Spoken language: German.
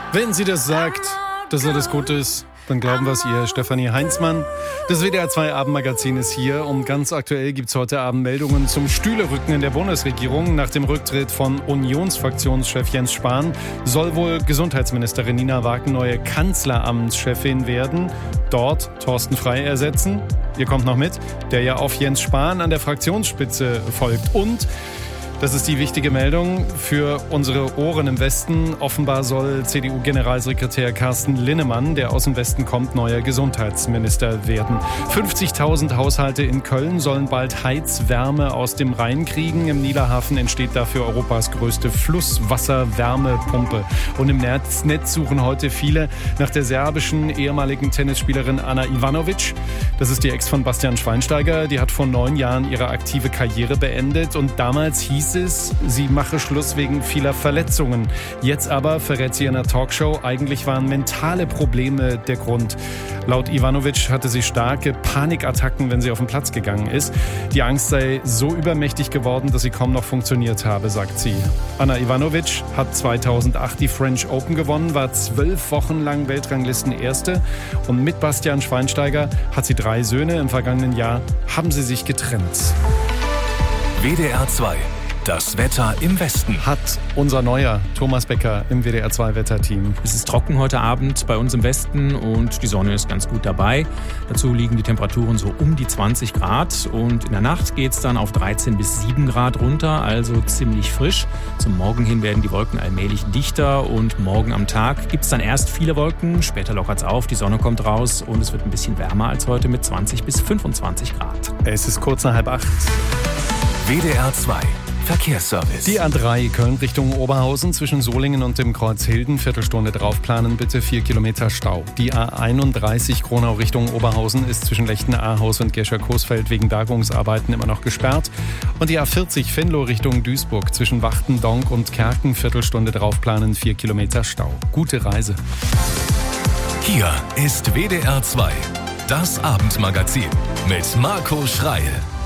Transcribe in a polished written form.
Wenn sie das sagt, dass alles gut ist, dann glauben wir es ihr. Stefanie Heinzmann. Das WDR 2 Abendmagazin ist hier und ganz aktuell gibt es heute Abend Meldungen zum Stühlerücken in der Bundesregierung. Nach dem Rücktritt von Unionsfraktionschef Jens Spahn soll wohl Gesundheitsministerin Nina Wagen neue Kanzleramtschefin werden. Dort Thorsten Frey ersetzen. Ihr kommt noch mit, der ja auf Jens Spahn an der Fraktionsspitze folgt. Und das ist die wichtige Meldung für unsere Ohren im Westen. Offenbar soll CDU-Generalsekretär Carsten Linnemann, der aus dem Westen kommt, neuer Gesundheitsminister werden. 50.000 Haushalte in Köln sollen bald Heizwärme aus dem Rhein kriegen. Im Niederhafen entsteht dafür Europas größte Flusswasserwärmepumpe. Und im Netz suchen heute viele nach der serbischen ehemaligen Tennisspielerin Ana Ivanovic. Das ist die Ex von Bastian Schweinsteiger. Die hat vor 9 Jahren ihre aktive Karriere beendet. Und damals hieß es, sie mache Schluss wegen vieler Verletzungen. Jetzt aber verrät sie in einer Talkshow, eigentlich waren mentale Probleme der Grund. Laut Ivanovic hatte sie starke Panikattacken, wenn sie auf den Platz gegangen ist. Die Angst sei so übermächtig geworden, dass sie kaum noch funktioniert habe, sagt sie. Ana Ivanovic hat 2008 die French Open gewonnen, war 12 Wochen lang Weltranglistenerste und mit Bastian Schweinsteiger hat sie 3 Söhne. Im vergangenen Jahr haben sie sich getrennt. WDR 2. Das Wetter im Westen. Hat unser neuer Thomas Becker im WDR 2 Wetterteam. Es ist trocken heute Abend bei uns im Westen und die Sonne ist ganz gut dabei. Dazu liegen die Temperaturen so um die 20 Grad und in der Nacht geht es dann auf 13 bis 7 Grad runter, also ziemlich frisch. Zum Morgen hin werden die Wolken allmählich dichter und morgen am Tag gibt es dann erst viele Wolken, später lockert es auf, die Sonne kommt raus und es wird ein bisschen wärmer als heute mit 20 bis 25 Grad. Es ist kurz nach 7:30. WDR 2. Verkehrsservice. Die A3 Köln Richtung Oberhausen zwischen Solingen und dem Kreuz Hilden, Viertelstunde draufplanen, bitte 4 Kilometer Stau. Die A31 Kronau Richtung Oberhausen ist zwischen Lechten-Ahaus und Gescher-Coesfeld wegen Bergungsarbeiten immer noch gesperrt. Und die A40 Venlo Richtung Duisburg zwischen Wachten, Donk und Kerken, Viertelstunde draufplanen, 4 Kilometer Stau. Gute Reise. Hier ist WDR 2, das Abendmagazin mit Marco Schreil.